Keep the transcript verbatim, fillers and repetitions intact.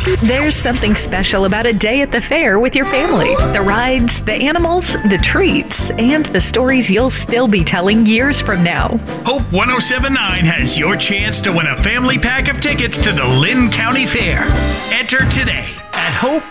There's something special about a day at the fair with your family. The rides, the animals, the treats, and the stories you'll still be telling years from now. Hope one oh seven point nine has your chance to win a family pack of tickets to the Lynn County Fair. Enter today at hope